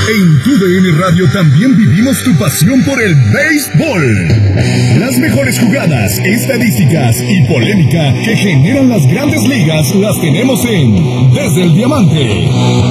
En TUDN Radio también vivimos tu pasión por el béisbol. Las mejores jugadas, estadísticas y polémica que generan las grandes ligas las tenemos en Desde el Diamante.